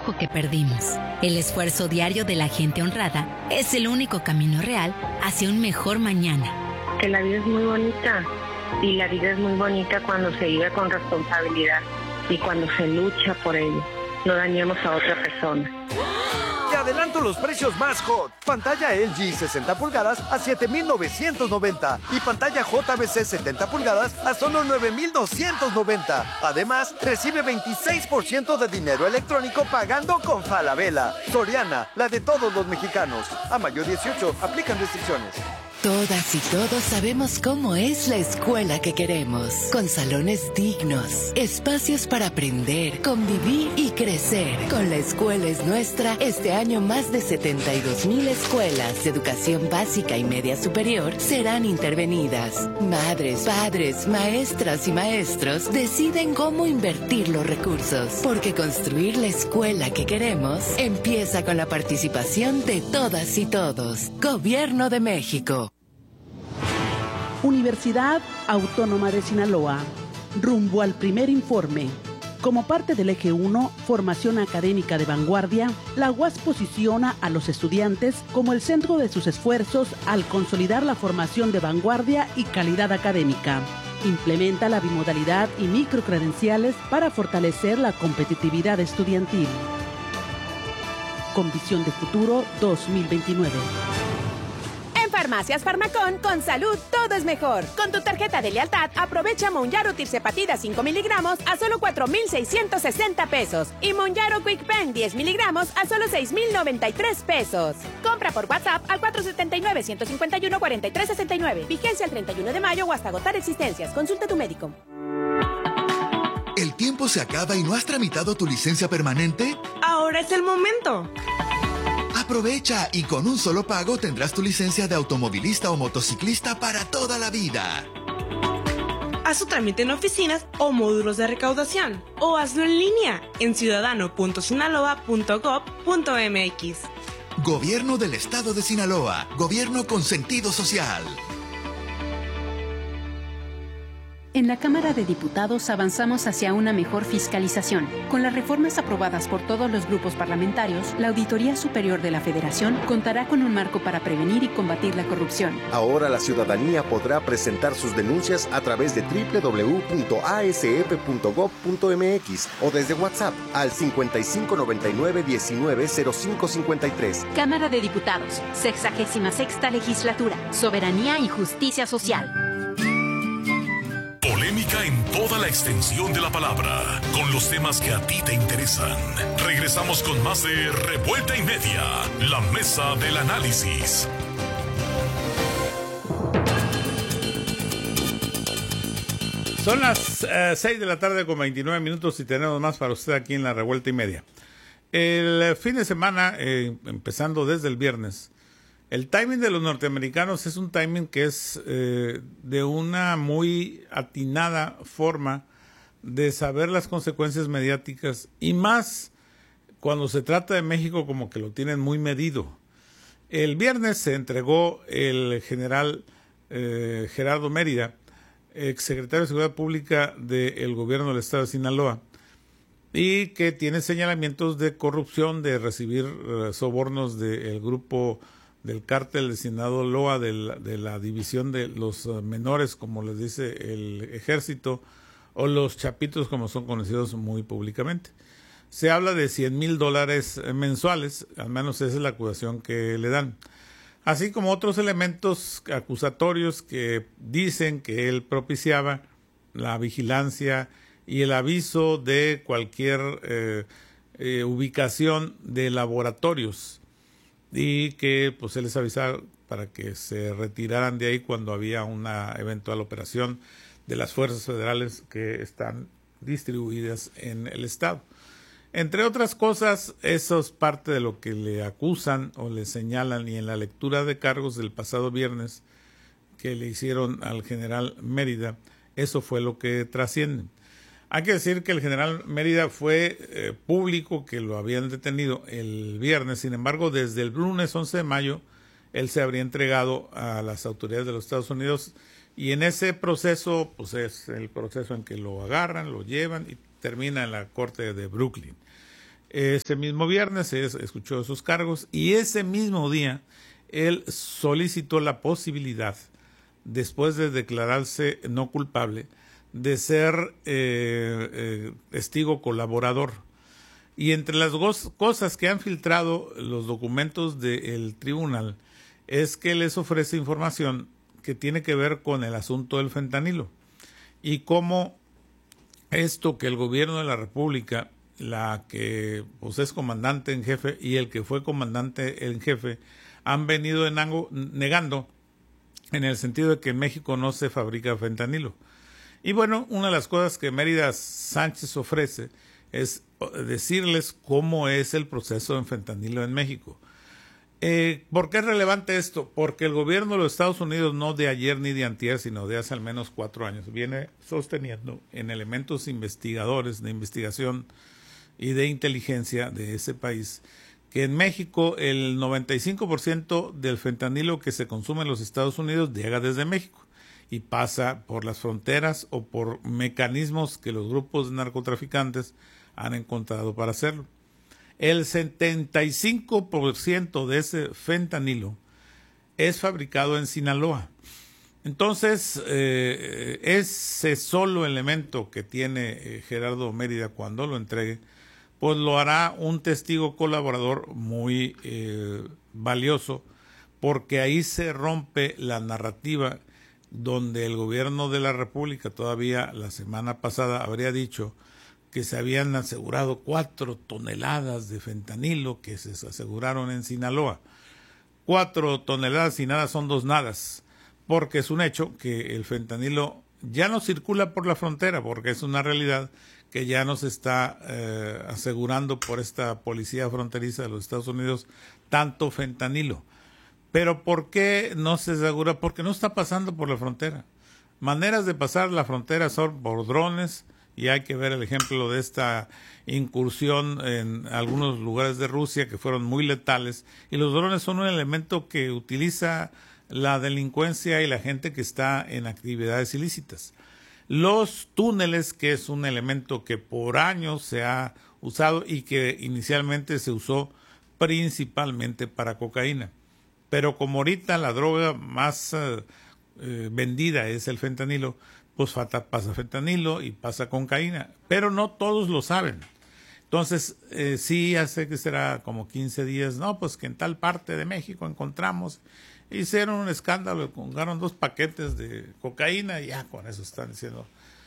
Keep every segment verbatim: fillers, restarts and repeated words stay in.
lujo que perdimos. El esfuerzo diario de la gente honrada es el único camino real hacia un mejor mañana. Que la vida es muy bonita y la vida es muy bonita cuando se vive con responsabilidad y cuando se lucha por ello. No dañemos a otra persona. Te adelanto los precios más hot. Pantalla L G sesenta pulgadas a siete mil novecientos noventa y pantalla J B C setenta pulgadas a solo nueve mil doscientos noventa. Además, recibe veintiséis por ciento de dinero electrónico pagando con Falabella. Soriana, la de todos los mexicanos. A mayo dieciocho, aplican restricciones. Todas y todos sabemos cómo es la escuela que queremos, con salones dignos, espacios para aprender, convivir y crecer. Con La Escuela es Nuestra, este año más de setenta y dos mil escuelas de educación básica y media superior serán intervenidas. Madres, padres, maestras y maestros deciden cómo invertir los recursos, porque construir la escuela que queremos empieza con la participación de todas y todos. Gobierno de México. Universidad Autónoma de Sinaloa, rumbo al primer informe. Como parte del eje uno, formación académica de vanguardia, la U A S posiciona a los estudiantes como el centro de sus esfuerzos al consolidar la formación de vanguardia y calidad académica. Implementa la bimodalidad y microcredenciales para fortalecer la competitividad estudiantil. Con visión de futuro dos mil veintinueve. Farmacias Farmacón, con salud todo es mejor. Con tu tarjeta de lealtad, aprovecha Monjaro Tirzepatida cinco miligramos a solo cuatro mil seiscientos sesenta pesos y Monjaro Quick Pen diez miligramos a solo seis mil noventa y tres pesos. Compra por WhatsApp al cuatro siete nueve, uno cinco uno, cuatro tres seis nueve. Vigencia el treinta y uno de mayo o hasta agotar existencias. Consulta a tu médico. ¿El tiempo se acaba y no has tramitado tu licencia permanente? Ahora es el momento. Aprovecha y con un solo pago tendrás tu licencia de automovilista o motociclista para toda la vida. Haz tu trámite en oficinas o módulos de recaudación o hazlo en línea en ciudadano punto sinaloa punto gob punto mx. Gobierno del Estado de Sinaloa. Gobierno con sentido social. En la Cámara de Diputados avanzamos hacia una mejor fiscalización. Con las reformas aprobadas por todos los grupos parlamentarios, la Auditoría Superior de la Federación contará con un marco para prevenir y combatir la corrupción. Ahora la ciudadanía podrá presentar sus denuncias a través de doble u doble u doble u punto a s f punto gob punto m x o desde WhatsApp al cincuenta y cinco noventa y nueve diecinueve cero cinco cincuenta y tres. Cámara de Diputados, sexagésima sexta legislatura, soberanía y justicia social. Polémica en toda la extensión de la palabra, con los temas que a ti te interesan. Regresamos con más de Revuelta y Media, la mesa del análisis. Son las uh, seis de la tarde con veintinueve minutos y tenemos más para usted aquí en la Revuelta y Media. El fin de semana, eh, empezando desde el viernes, el timing de los norteamericanos es un timing que es eh, de una muy atinada forma de saber las consecuencias mediáticas y más cuando se trata de México, como que lo tienen muy medido. El viernes se entregó el general eh, Gerardo Mérida, exsecretario de Seguridad Pública del gobierno del estado de Sinaloa, y que tiene señalamientos de corrupción, de recibir uh, sobornos del grupo del cártel de Sinaloa, de la, de la división de los uh, menores, como les dice el ejército, o los chapitos, como son conocidos muy públicamente. Se habla de cien mil dólares mensuales, al menos esa es la acusación que le dan. Así como otros elementos acusatorios que dicen que él propiciaba la vigilancia y el aviso de cualquier eh, eh, ubicación de laboratorios y que pues él les avisaba para que se retiraran de ahí cuando había una eventual operación de las fuerzas federales que están distribuidas en el estado. Entre otras cosas, eso es parte de lo que le acusan o le señalan, y en la lectura de cargos del pasado viernes que le hicieron al general Mérida, eso fue lo que trasciende. Hay que decir que el general Mérida fue eh, público que lo habían detenido el viernes. Sin embargo, desde el lunes once de mayo, él se habría entregado a las autoridades de los Estados Unidos, y en ese proceso, pues es el proceso en que lo agarran, lo llevan y termina en la corte de Brooklyn. Ese mismo viernes él escuchó esos cargos y ese mismo día él solicitó la posibilidad, después de declararse no culpable, de ser eh, eh, testigo colaborador. Y entre las cosas que han filtrado los documentos del tribunal es que les ofrece información que tiene que ver con el asunto del fentanilo y cómo esto que el gobierno de la República, la que pues, es comandante en jefe y el que fue comandante en jefe, han venido negando en el sentido de que en México no se fabrica fentanilo. Y bueno, una de las cosas que Mérida Sánchez ofrece es decirles cómo es el proceso de fentanilo en México. Eh, ¿Por qué es relevante esto? Porque el gobierno de los Estados Unidos, no de ayer ni de antier, sino de hace al menos cuatro años, viene sosteniendo en elementos investigadores de investigación y de inteligencia de ese país que en México el noventa y cinco por ciento del fentanilo que se consume en los Estados Unidos llega desde México y pasa por las fronteras o por mecanismos que los grupos de narcotraficantes han encontrado para hacerlo. El setenta y cinco por ciento de ese fentanilo es fabricado en Sinaloa. Entonces, eh, ese solo elemento que tiene eh, Gerardo Mérida cuando lo entregue, pues lo hará un testigo colaborador muy eh, valioso, porque ahí se rompe la narrativa donde el gobierno de la República todavía la semana pasada habría dicho que se habían asegurado cuatro toneladas de fentanilo que se aseguraron en Sinaloa. Cuatro toneladas y nada son dos nadas, porque es un hecho que el fentanilo ya no circula por la frontera, porque es una realidad que ya no se está eh, asegurando por esta policía fronteriza de los Estados Unidos tanto fentanilo. Pero ¿por qué no se asegura? Porque no está pasando por la frontera. Maneras de pasar la frontera son por drones, y hay que ver el ejemplo de esta incursión en algunos lugares de Rusia que fueron muy letales, y los drones son un elemento que utiliza la delincuencia y la gente que está en actividades ilícitas. Los túneles, que es un elemento que por años se ha usado y que inicialmente se usó principalmente para cocaína, pero como ahorita la droga más eh, eh, vendida es el fentanilo, pues pasa fentanilo y pasa cocaína, pero no todos lo saben. Entonces, eh, sí, hace que será como quince días, no, pues que en tal parte de México encontramos, hicieron un escándalo, encontraron dos paquetes de cocaína y ya con eso están diciendo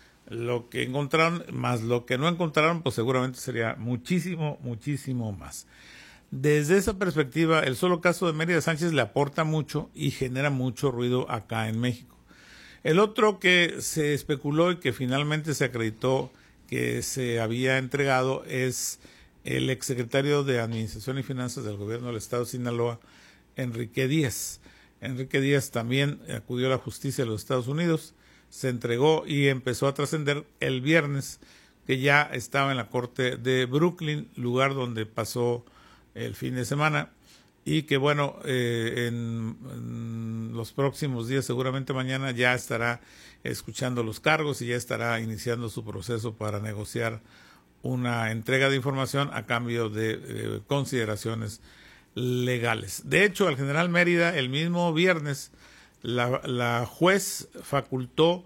lo que encontraron, más lo que no encontraron, pues seguramente sería muchísimo, muchísimo más. Desde esa perspectiva, el solo caso de Mérida Sánchez le aporta mucho y genera mucho ruido acá en México. El otro que se especuló y que finalmente se acreditó que se había entregado es el exsecretario de Administración y Finanzas del gobierno del estado de Sinaloa, Enrique Díaz. Enrique Díaz también acudió a la justicia de los Estados Unidos, se entregó y empezó a trascender el viernes, que ya estaba en la corte de Brooklyn, lugar donde pasó el fin de semana, y que bueno, eh, en, en los próximos días, seguramente mañana, ya estará escuchando los cargos y ya estará iniciando su proceso para negociar una entrega de información a cambio de eh, consideraciones legales. De hecho, al general Mérida, el mismo viernes, la, la juez facultó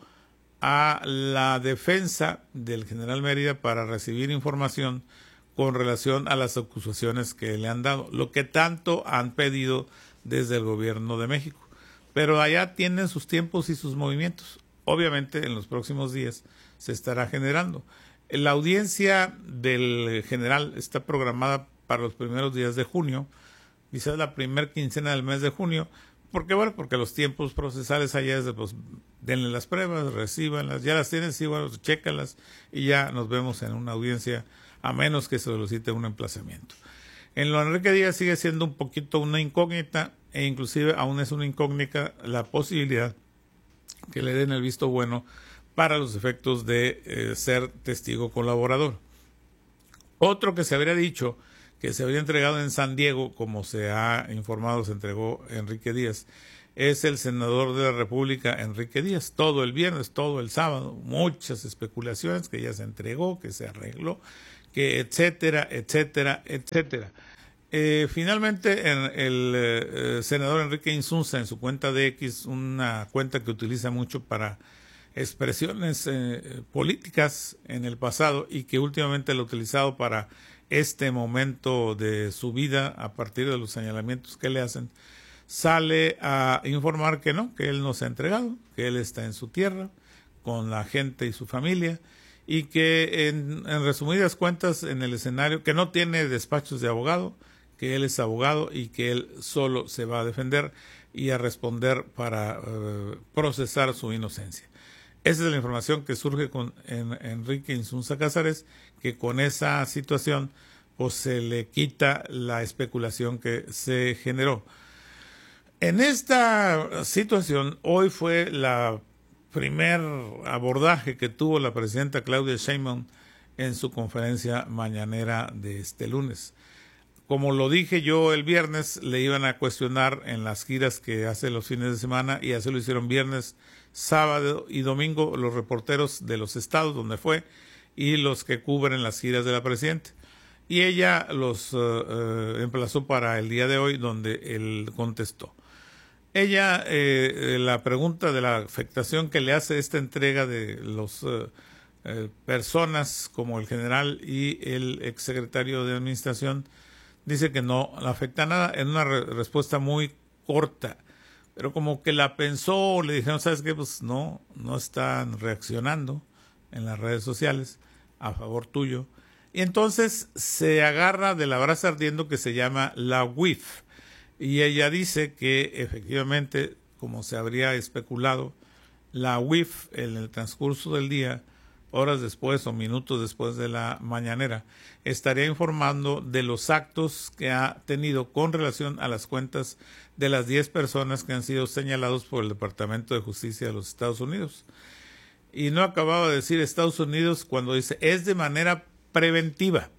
a la defensa del general Mérida para recibir información con relación a las acusaciones que le han dado, lo que tanto han pedido desde el gobierno de México. Pero allá tienen sus tiempos y sus movimientos. Obviamente en los próximos días se estará generando. La audiencia del general está programada para los primeros días de junio, quizás la primer quincena del mes de junio. ¿Por qué? Bueno, porque los tiempos procesales allá es de, pues, denle las pruebas, recíbanlas, ya las tienen, sí, bueno, chécalas y ya nos vemos en una audiencia, a menos que se solicite un emplazamiento. En lo de Enrique Díaz sigue siendo un poquito una incógnita, e inclusive aún es una incógnita la posibilidad que le den el visto bueno para los efectos de eh, ser testigo colaborador. Otro que se habría dicho que se habría entregado en San Diego, como se ha informado, se entregó Enrique Díaz, es el senador de la República, Enrique Díaz. Todo el viernes, todo el sábado, muchas especulaciones, que ya se entregó, que se arregló, que etcétera, etcétera, etcétera. Eh, finalmente, en el eh, senador Enrique Insunza, en su cuenta de X, una cuenta que utiliza mucho para expresiones eh, políticas en el pasado y que últimamente lo ha utilizado para este momento de su vida a partir de los señalamientos que le hacen, sale a informar que no, que él no se ha entregado, que él está en su tierra con la gente y su familia, y que en, en resumidas cuentas en el escenario, que no tiene despachos de abogado, que él es abogado y que él solo se va a defender y a responder para uh, procesar su inocencia. Esa es la información que surge con en, Enrique Insunza Cázares, que con esa situación pues se le quita la especulación que se generó. En esta situación, hoy fue la primer abordaje que tuvo la presidenta Claudia Sheinbaum en su conferencia mañanera de este lunes. Como lo dije yo el viernes, le iban a cuestionar en las giras que hace los fines de semana, y así lo hicieron viernes, sábado y domingo los reporteros de los estados donde fue y los que cubren las giras de la presidenta. Y ella los uh, uh, emplazó para el día de hoy, donde él contestó. Ella, eh, la pregunta de la afectación que le hace esta entrega de los uh, uh, personas como el general y el exsecretario de Administración, dice que no le afecta nada, en una re respuesta muy corta, pero como que la pensó, le dijeron, ¿sabes qué? Pues no, no están reaccionando en las redes sociales a favor tuyo. Y entonces se agarra de la brasa ardiendo que se llama la U I F. Y ella dice que efectivamente, como se habría especulado, la U I F en el transcurso del día, horas después o minutos después de la mañanera, estaría informando de los actos que ha tenido con relación a las cuentas de las diez personas que han sido señalados por el Departamento de Justicia de los Estados Unidos. Y no acababa de decir Estados Unidos cuando dice, es de manera preventiva.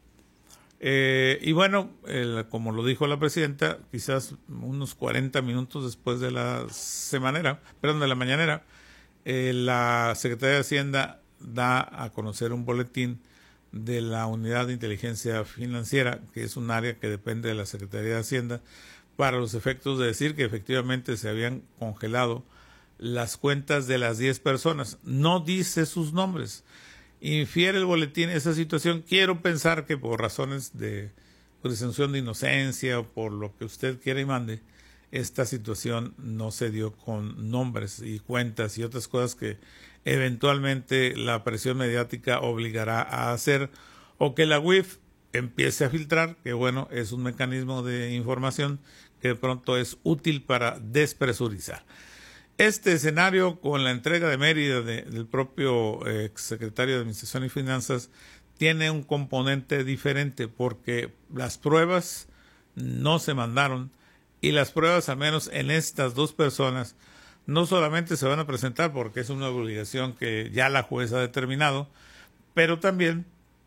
Eh, y bueno, el, como lo dijo la presidenta, quizás unos cuarenta minutos después de la semanera, perdón, de la mañanera, eh, la Secretaría de Hacienda da a conocer un boletín de la Unidad de Inteligencia Financiera, que es un área que depende de la Secretaría de Hacienda, para los efectos de decir que efectivamente se habían congelado las cuentas de las diez personas. No dice sus nombres. Infiere el boletín esa situación. Quiero pensar que por razones de presunción de inocencia o por lo que usted quiera y mande, esta situación no se dio con nombres y cuentas y otras cosas que eventualmente la presión mediática obligará a hacer, o que la U I F empiece a filtrar, que bueno, es un mecanismo de información que de pronto es útil para despresurizar. Este escenario, con la entrega de Mérida de, del propio exsecretario de Administración y Finanzas, tiene un componente diferente, porque las pruebas no se mandaron, y las pruebas, al menos en estas dos personas, no solamente se van a presentar porque es una obligación que ya la jueza ha determinado, pero también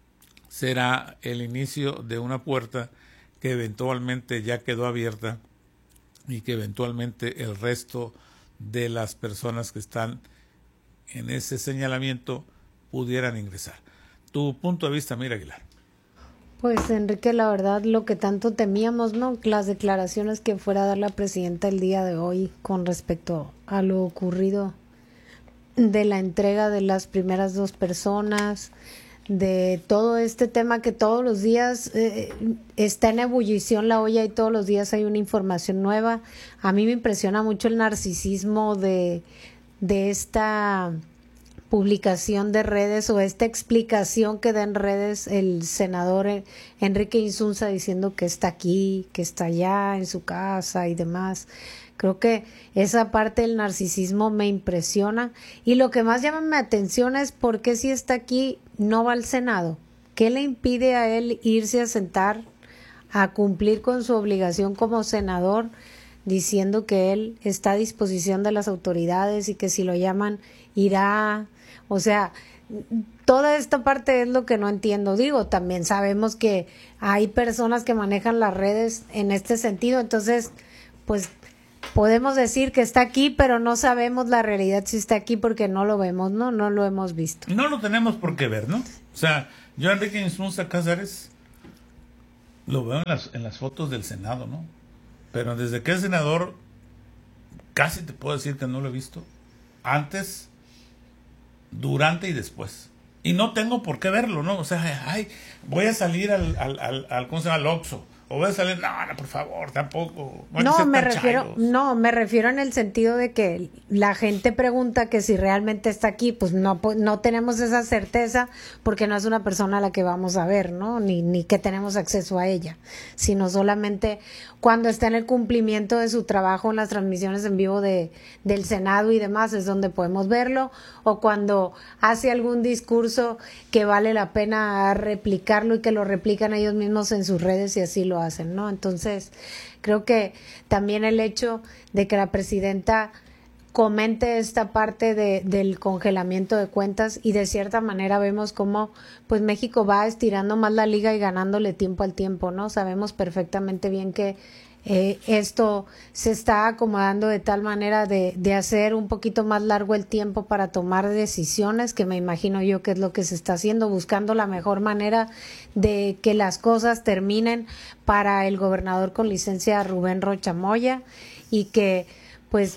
será el inicio de una puerta que eventualmente ya quedó abierta y que eventualmente el resto de las personas que están en ese señalamiento pudieran ingresar. Tu punto de vista, Mira Aguilar. Pues Enrique, la verdad, lo que tanto temíamos, ¿no? Las declaraciones que fuera a dar la presidenta el día de hoy con respecto a lo ocurrido de la entrega de las primeras dos personas, de todo este tema que todos los días eh, está en ebullición la olla y todos los días hay una información nueva. A mí me impresiona mucho el narcisismo de, de esta publicación de redes o esta explicación que da en redes el senador Enrique Insunza diciendo que está aquí, que está allá en su casa y demás. Creo que esa parte del narcisismo me impresiona, y lo que más llama mi atención es por qué si está aquí no va al Senado. ¿Qué le impide a él irse a sentar a cumplir con su obligación como senador, diciendo que él está a disposición de las autoridades y que si lo llaman irá? O sea, toda esta parte es lo que no entiendo. Digo, también sabemos que hay personas que manejan las redes en este sentido, entonces, pues podemos decir que está aquí, pero no sabemos la realidad si está aquí porque no lo vemos, ¿no? No lo hemos visto. No lo tenemos por qué ver, ¿no? O sea, Yo a Enrique Insunza Cázares lo veo en las, en las fotos del Senado, ¿no? Pero desde que es senador, casi te puedo decir que no lo he visto. Antes, durante y después. Y no tengo por qué verlo, ¿no? O sea, ay, voy a salir al, al, al, al ¿cómo se llama? Al Oxxo. O voy a salir, no, no, por favor, tampoco. No, me refiero, no, me refiero en el sentido de que la gente pregunta que si realmente está aquí, pues no, no tenemos esa certeza porque no es una persona a la que vamos a ver, ¿no? Ni, ni que tenemos acceso a ella, sino solamente cuando está en el cumplimiento de su trabajo en las transmisiones en vivo de, del Senado y demás, es donde podemos verlo, o cuando hace algún discurso que vale la pena replicarlo y que lo replican ellos mismos en sus redes y así lo hacen, ¿no? Entonces, creo que también el hecho de que la presidenta comente esta parte de, del congelamiento de cuentas y de cierta manera vemos cómo pues México va estirando más la liga y ganándole tiempo al tiempo, ¿no? Sabemos perfectamente bien que eh, esto se está acomodando de tal manera de, de hacer un poquito más largo el tiempo para tomar decisiones, que me imagino yo que es lo que se está haciendo, buscando la mejor manera de que las cosas terminen para el gobernador con licencia Rubén Rocha Moya y que pues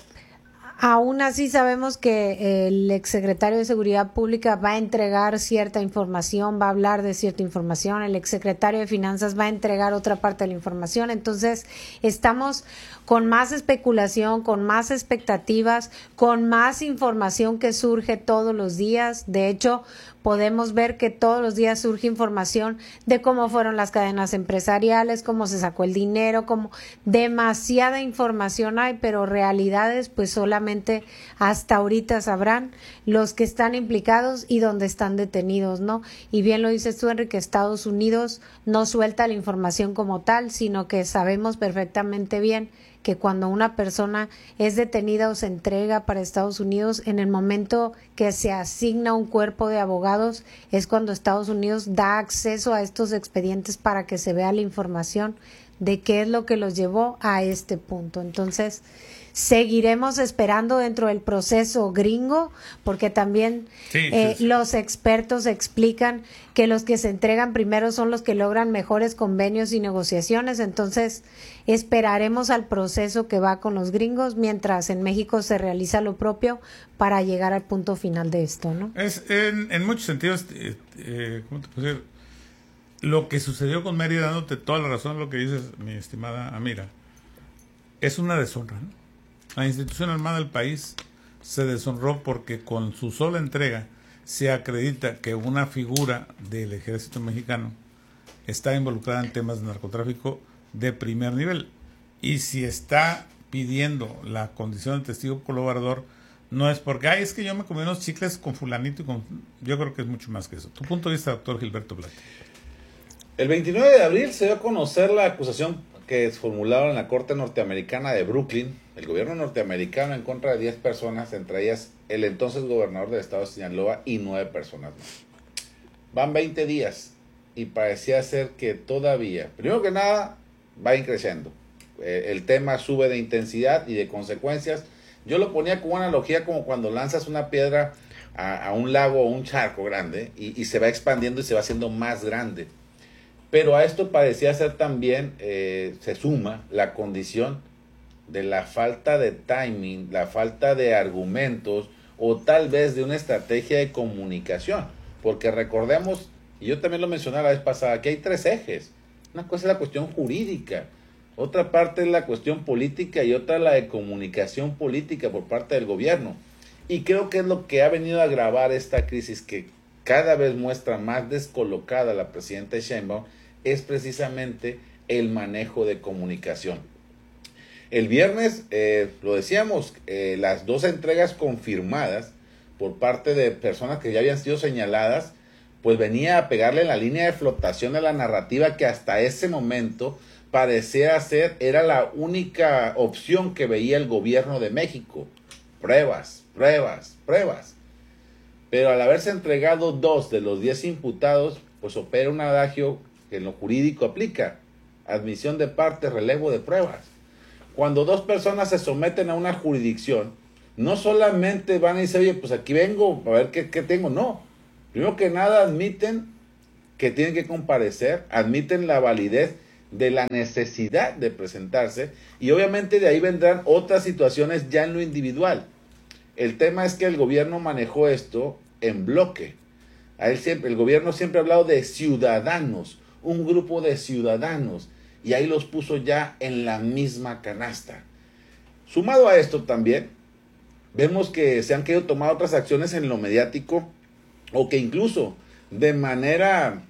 aún así sabemos que el exsecretario de Seguridad Pública va a entregar cierta información, va a hablar de cierta información, el exsecretario de Finanzas va a entregar otra parte de la información, entonces estamos con más especulación, con más expectativas, con más información que surge todos los días. De hecho, podemos ver que todos los días surge información de cómo fueron las cadenas empresariales, cómo se sacó el dinero, cómo demasiada información hay, pero realidades pues solamente hasta ahorita sabrán los que están implicados y dónde están detenidos, ¿no? Y bien lo dices tú, Enrique, Estados Unidos no suelta la información como tal, sino que sabemos perfectamente bien que cuando una persona es detenida o se entrega para Estados Unidos, en el momento que se asigna un cuerpo de abogados, es cuando Estados Unidos da acceso a estos expedientes para que se vea la información de qué es lo que los llevó a este punto. Entonces, seguiremos esperando dentro del proceso gringo, porque también sí, eh, sí, sí. los expertos explican que los que se entregan primero son los que logran mejores convenios y negociaciones. Entonces, esperaremos al proceso que va con los gringos, mientras en México se realiza lo propio para llegar al punto final de esto, ¿no? Es en, en muchos sentidos, eh, eh, ¿cómo te puedo decir? Lo que sucedió con Mérida, dándote toda la razón lo que dices, mi estimada Amira, es una deshonra, ¿no? La institución armada del país se deshonró porque con su sola entrega se acredita que una figura del ejército mexicano está involucrada en temas de narcotráfico de primer nivel. Y si está pidiendo la condición de testigo colaborador, no es porque, ay, es que yo me comí unos chicles con fulanito y con... Yo creo que es mucho más que eso. Tu punto de vista, doctor Gilberto Blake. El veintinueve de abril se dio a conocer la acusación que formularon en la Corte Norteamericana de Brooklyn, el gobierno norteamericano en contra de diez personas, entre ellas el entonces gobernador del estado de Sinaloa y nueve personas más. Van veinte días y parecía ser que todavía, primero que nada, va increciendo. Eh, el tema sube de intensidad y de consecuencias. Yo lo ponía como una analogía como cuando lanzas una piedra a, a un lago o un charco grande y, y se va expandiendo y se va haciendo más grande. Pero a esto parecía ser también, eh, se suma la condición de la falta de timing, la falta de argumentos o tal vez de una estrategia de comunicación. Porque recordemos, y yo también lo mencioné la vez pasada, que hay tres ejes. Una cosa es la cuestión jurídica, otra parte es la cuestión política y otra la de comunicación política por parte del gobierno. Y creo que es lo que ha venido a agravar esta crisis que cada vez muestra más descolocada la presidenta Sheinbaum, es precisamente el manejo de comunicación. El viernes, eh, lo decíamos, eh, las dos entregas confirmadas por parte de personas que ya habían sido señaladas, pues venía a pegarle la línea de flotación a la narrativa que hasta ese momento parecía ser, era la única opción que veía el gobierno de México. Pruebas, pruebas, pruebas. Pero al haberse entregado dos de los diez imputados, pues opera un adagio que en lo jurídico aplica: admisión de parte, relevo de pruebas. Cuando dos personas se someten a una jurisdicción, no solamente van y dicen, oye, pues aquí vengo a ver qué, qué tengo, no. Primero que nada admiten que tienen que comparecer, admiten la validez de la necesidad de presentarse y obviamente de ahí vendrán otras situaciones ya en lo individual. El tema es que el gobierno manejó esto en bloque. A él siempre, el gobierno siempre ha hablado de ciudadanos, un grupo de ciudadanos, y ahí los puso ya en la misma canasta. Sumado a esto también, vemos que se han querido tomar otras acciones en lo mediático, o que incluso de manera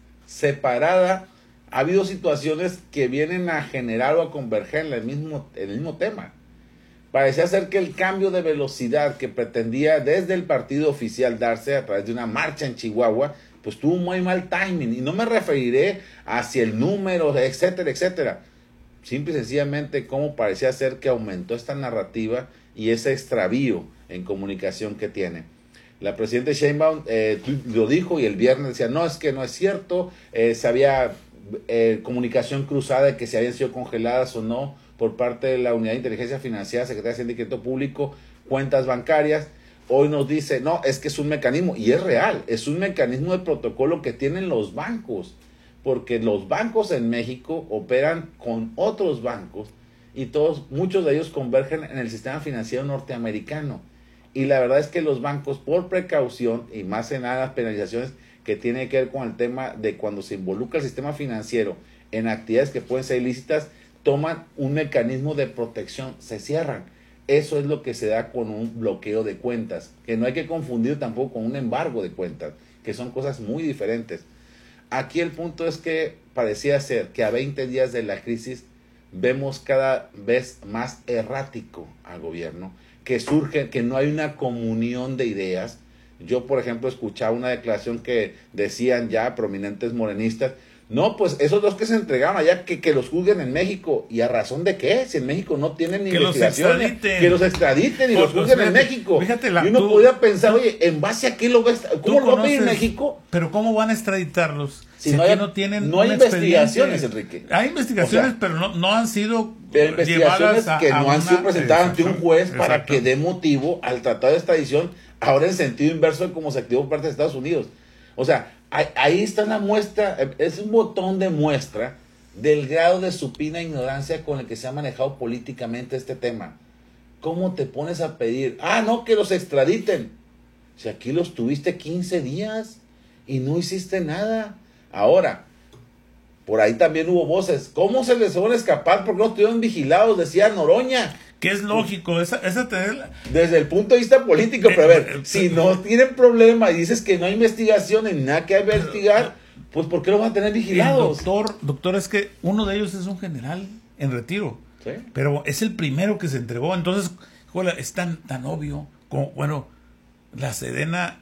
separada ha habido situaciones que vienen a generar o a converger en el mismo, en el mismo tema. Parecía ser que el cambio de velocidad que pretendía desde el partido oficial darse a través de una marcha en Chihuahua, pues tuvo un muy mal timing. Y no me referiré hacia el número, etcétera, etcétera. Simple y sencillamente cómo parecía ser que aumentó esta narrativa y ese extravío en comunicación que tiene. La presidenta Sheinbaum eh, lo dijo y el viernes decía, no, es que no es cierto, eh, se había eh, comunicación cruzada de que se habían sido congeladas o no por parte de la Unidad de Inteligencia Financiera, Secretaría de Hacienda y Crédito Público, cuentas bancarias. Hoy nos dice, no, es que es un mecanismo, y es real, es un mecanismo de protocolo que tienen los bancos, porque los bancos en México operan con otros bancos y todos, muchos de ellos convergen en el sistema financiero norteamericano. Y la verdad es que los bancos, por precaución, y más en nada las penalizaciones que tienen que ver con el tema de cuando se involucra el sistema financiero en actividades que pueden ser ilícitas, toman un mecanismo de protección, se cierran. Eso es lo que se da con un bloqueo de cuentas, que no hay que confundir tampoco con un embargo de cuentas, que son cosas muy diferentes. Aquí el punto es que parecía ser que a veinte días de la crisis vemos cada vez más errático al gobierno, que surge, que no hay una comunión de ideas. Yo, por ejemplo, escuchaba una declaración que decían ya prominentes morenistas, no, pues esos dos que se entregaron allá, que, que los juzguen en México. ¿Y a razón de qué? Si en México no tienen ni que investigaciones. Los que los extraditen y los juzguen en México. Fíjate la, y uno tú, podría pensar, oye, ¿en base a qué lo ves? ¿Cómo lo va a pedir México? Pero ¿cómo van a extraditarlos? Si, si no, aquí hay, no tienen no hay investigaciones, Enrique. Hay investigaciones, o sea, pero no, no han sido pero investigaciones a, que no a han una, sido presentadas ante un juez exacto. para que dé motivo al tratado de extradición, ahora en sentido inverso de cómo se activó por parte de Estados Unidos. O sea, ahí está una muestra, es un botón de muestra del grado de supina ignorancia con el que se ha manejado políticamente este tema. ¿Cómo te pones a pedir? Ah, no, que los extraditen. Si aquí los tuviste quince días y no hiciste nada. Ahora, por ahí también hubo voces. ¿Cómo se les van a escapar? ¿Por qué no estuvieron vigilados? Decía Noroña. Que es lógico, esa, esa tener... Desde el punto de vista político, pero a ver, si no tienen problema y dices que no hay investigación ni nada que investigar, pues ¿por qué lo van a tener vigilados? Doctor, doctor, es que uno de ellos es un general en retiro, ¿sí? Pero es el primero que se entregó, entonces, joder, es tan, tan obvio, como, bueno, la Sedena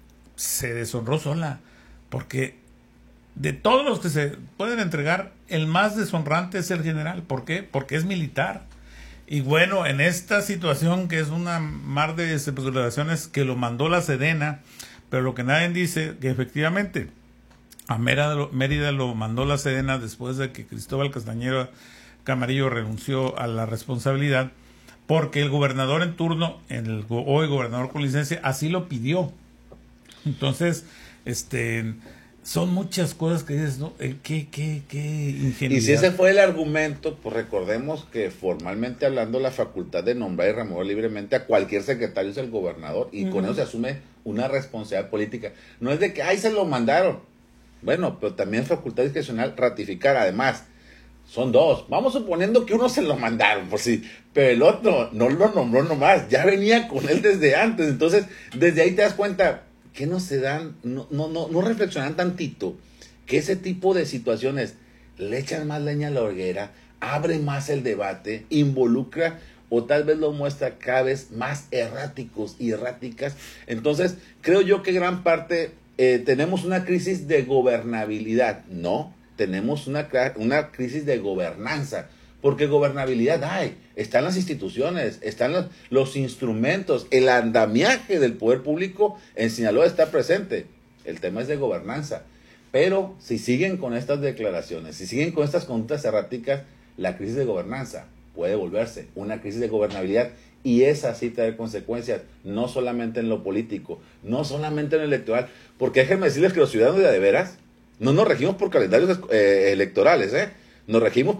se deshonró sola, porque de todos los que se pueden entregar, el más deshonrante es el general. ¿Por qué? Porque es militar. Y bueno, en esta situación que es una mar de especulaciones que lo mandó la Sedena, pero lo que nadie dice, que efectivamente a Mérida lo, Mérida lo mandó la Sedena después de que Cristóbal Castañeda Camarillo renunció a la responsabilidad, porque el gobernador en turno, el hoy gobernador con licencia, así lo pidió. Entonces, este... son muchas cosas que dices, ¿no? ¿Qué, qué, qué ingenuidad? Y si ese fue el argumento, pues recordemos que formalmente hablando la facultad de nombrar y remover libremente a cualquier secretario es el gobernador, y uh-huh. con eso se asume una responsabilidad política. No es de que, ¡ay, se lo mandaron! Bueno, pero también es facultad discrecional ratificar. Además, son dos. Vamos suponiendo que uno se lo mandaron, por sí, pero el otro no lo nombró nomás, ya venía con él desde antes. Entonces, desde ahí te das cuenta... que no se dan, no, no, no, no reflexionan tantito, que ese tipo de situaciones le echan más leña a la hoguera, abre más el debate, involucra o tal vez lo muestra cada vez más erráticos y erráticas. Entonces, creo yo que gran parte eh, tenemos una crisis de gobernabilidad, no, tenemos una, una crisis de gobernanza. Porque gobernabilidad hay, están las instituciones, están los, los instrumentos, el andamiaje del poder público en Sinaloa está presente. El tema es de gobernanza. Pero si siguen con estas declaraciones, si siguen con estas conductas erráticas, la crisis de gobernanza puede volverse una crisis de gobernabilidad, y esa sí trae consecuencias, no solamente en lo político, no solamente en lo electoral, porque déjenme decirles que los ciudadanos de, de veras, No nos regimos por calendarios eh, electorales, ¿eh? Nos regimos